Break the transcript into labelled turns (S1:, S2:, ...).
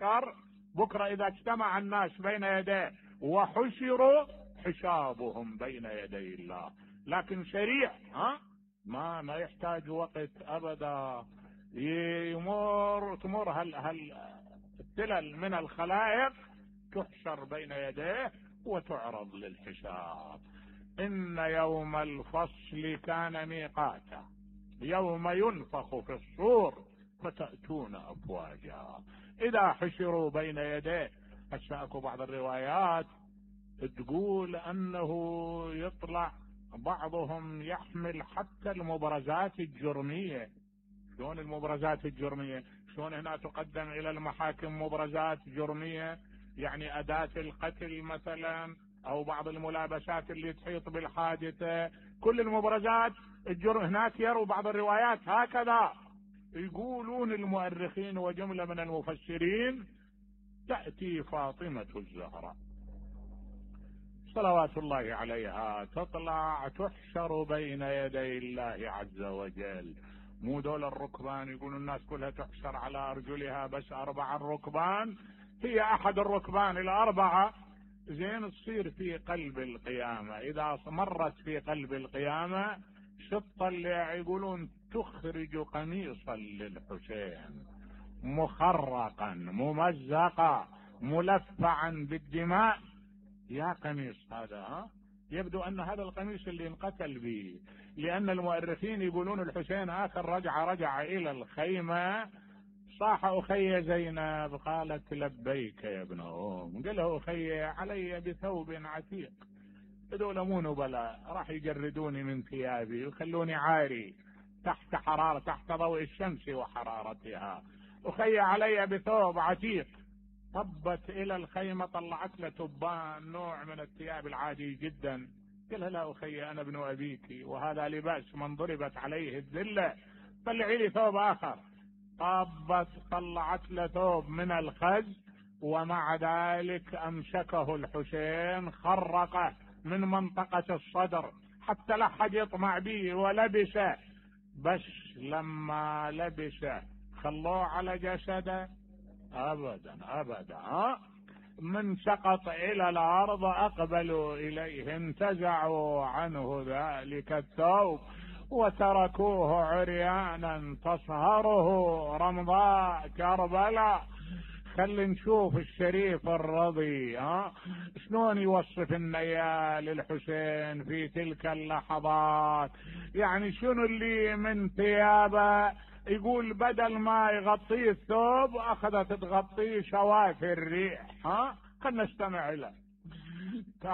S1: المحشر بكرة إذا اجتمع الناس بين يديه وحشروا حسابهم بين يدي الله. لكن سريع، ما يحتاج وقت أبدا. تمر التلل من الخلائق تحشر بين يديه وتعرض للحساب. إن يوم الفصل كان ميقاتا، يوم ينفخ في الصور فتأتون أفواجا. إذا حشروا بين يديه، أكو بعض الروايات تقول أنه يطلع بعضهم يحمل حتى المبرزات الجرمية. شلون المبرزات الجرمية؟ شلون هنا تقدم إلى المحاكم مبرزات جرمية، يعني أداة القتل مثلا، أو بعض الملابسات اللي تحيط بالحادثة، كل المبرزات الجرم هناك. يروا بعض الروايات هكذا، يقولون المؤرخين وجملة من المفسرين: تأتي فاطمة الزهراء صلوات الله عليها، تطلع تحشر بين يدي الله عز وجل. مو دول الركبان، يقولون الناس كلها تحشر على أرجلها، بس 4 الركبان، هي أحد الركبان الأربعة. زين تصير في قلب القيامة. إذا مرت في قلب القيامة تطلع، يقولون تخرج قميصا للحسين مخرقا ممزقا ملفعا بالدماء. يا قميص هذا، يبدو أن هذا القميص اللي انقتل به، لأن المؤرخين يقولون الحسين آخر رجع إلى الخيمة، صاح: أخي زينب. قالت: لبيك يا ابن أم. قال له: أخي علي بثوب عتيق. هذول مو نبلاء، راح يجردوني من ثيابي ويخلوني عاري تحت ضوء الشمس وحرارتها. أخي علي بثوب عتيق. طبت إلى الخيمة، طلعت له تبان، نوع من الثياب العادي جدا. قال: لا أخي، أنا ابن أبيك، وهذا لباس من ضربت عليه الذلة، طلعي لي ثوب آخر. طلعت له ثوب من الخز، ومع ذلك أمسكه الحسين، خرقه من منطقة الصدر حتى لا حد يطمع به، ولبسه. بس لما لبسه خلوه على جسده؟ أبدا أبدا. من سقط إلى الأرض أقبلوا إليه، انتزعوا عنه ذلك الثوب وتركوه عريانا تصهره رمضاء كربلاء. خلي نشوف الشريف الرضي شلون يوصف النيال الحسين في تلك اللحظات. يعني شنو اللي من ثيابه، يقول بدل ما يغطيه الثوب أخذت تغطيه شوافر الريح. خلنا نستمع له.